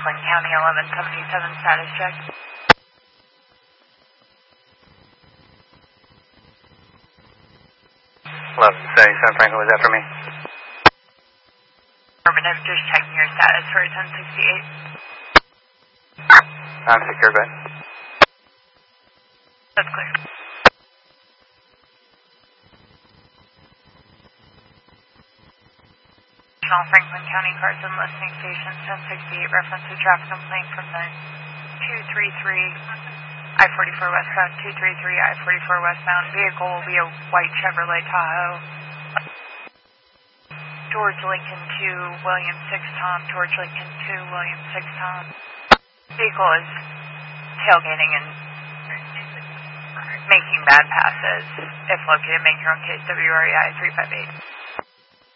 Franklin County 1177 status check. 1177 Franklin, was that for me? Affirmative, just checking your status for 1068. I'm secure, go ahead. That's clear. Franklin County Carson Listening Station 1068, reference to traffic complaint from the 233 I-44 westbound, 233 I-44 westbound. Vehicle will be a white Chevrolet Tahoe. George Lincoln 2, William 6 Tom, George Lincoln 2, William 6 Tom. Vehicle is tailgating and making bad passes. If located, make your own case, WREI 358.